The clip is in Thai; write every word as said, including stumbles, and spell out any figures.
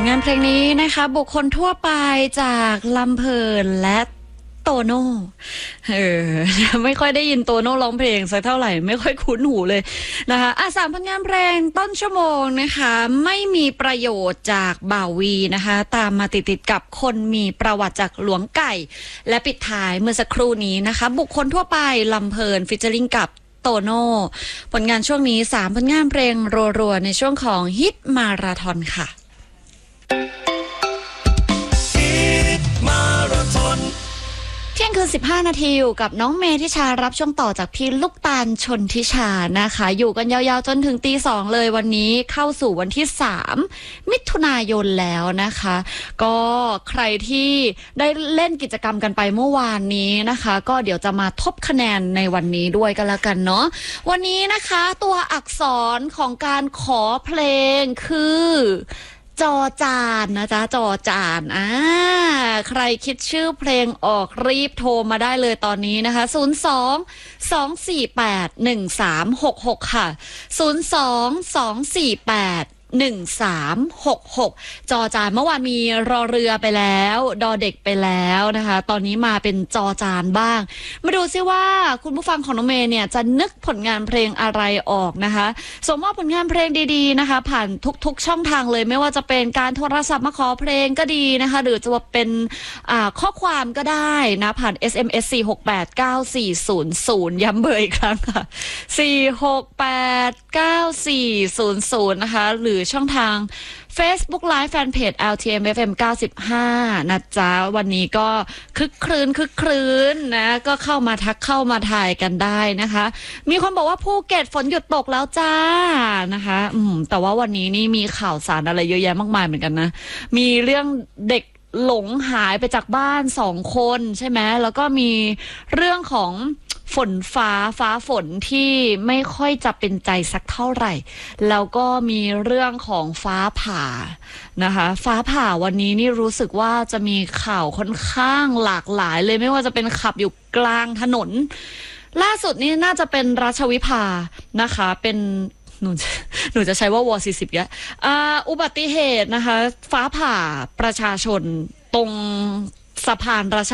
งานเพลงนี้นะคะบุคคลทั่วไปจากลำเพลินและโตโน่เออไม่ค่อยได้ยินโตโน่ร้องเพลงสักเท่าไหร่ไม่ค่อยคุ้นหูเลยนะคะอ่ะสามผลงานเพลงต้นชั่วโมงนะคะไม่มีประโยชน์จากบ่าววีนะคะตามมาติดติดกับคนมีประวัติจากหลวงไก่และปิดท้ายเมื่อสักครู่นี้นะคะบุคคลทั่วไปลำเพลินฟิชเจอริงกับโตโน่ผลงานช่วงนี้สามผลงานเพลงรัวๆในช่วงของฮิตมาราธอนค่ะเที่ยงคืนสิบห้านาทีอยู่กับน้องเมธิชารับช่วงต่อจากพี่ลูกตาลชนทิชานะคะอยู่กันยาวๆจนถึงตีสองเลยวันนี้เข้าสู่วันที่สามมิถุนายนแล้วนะคะก็ใครที่ได้เล่นกิจกรรมกันไปเมื่อวานนี้นะคะก็เดี๋ยวจะมาทบคะแนนในวันนี้ด้วยกันละกันเนาะวันนี้นะคะตัวอักษรของการขอเพลงคือจอจานนะจ๊ะจอจานอ่าใครคิดชื่อเพลงออกรีบโทรมาได้เลยตอนนี้นะคะศูนย์ สอง สอง สี่ แปด หนึ่ง สาม หก หกค่ะศูนย์ สอง สอง สี่ แปด หนึ่ง สาม หก หกจอจานเมื่อวานมีรอเรือไปแล้วดอเด็กไปแล้วนะคะตอนนี้มาเป็นจอจานบ้างมาดูซิว่าคุณผู้ฟังของน้องเมย์เนี่ยจะนึกผลงานเพลงอะไรออกนะคะส่งมอบผลงานเพลงดีๆนะคะผ่านทุกๆช่องทางเลยไม่ว่าจะเป็นการโทรศัพท์มาขอเพลงก็ดีนะคะหรือจะเป็นข้อความก็ได้นะผ่าน เอส เอ็ม เอส สี่ หก แปด เก้า สี่ ศูนย์ ศูนย์ย้ำเบอร์อีกครั้งค่ะสี่ หก แปด เก้า สี่ ศูนย์ ศูนย์นะคะหรือช่องทาง Facebook Live Fanpage แอล ที เอ็ม เอฟ เอ็ม เก้าสิบห้านะจ๊ะวันนี้ก็คึกครื้นคึกครื้นนะก็เข้ามาทักเข้ามาถ่ายกันได้นะคะมีคนบอกว่าภูเก็ตฝนหยุดตกแล้วจ้านะคะอืมแต่ว่าวันนี้นี่มีข่าวสารอะไรเยอะแยะมากมายเหมือนกันนะมีเรื่องเด็กหลงหายไปจากบ้านสองคนใช่ไหมแล้วก็มีเรื่องของฝนฟ้าฟ้าฝนที่ไม่ค่อยจะเป็นใจสักเท่าไหร่แล้วก็มีเรื่องของฟ้าผ่านะคะฟ้าผ่าวันนี้นี่รู้สึกว่าจะมีข่าวค่อนข้างหลากหลายเลยไม่ว่าจะเป็นขับอยู่กลางถนนล่าสุดนี่น่าจะเป็นราชวิภานะคะเป็นหนูหนูจะใช้ว่าวอสี่สิบยะอ่าอุบัติเหตุนะคะฟ้าผ่าประชาชนตรงสะพานราช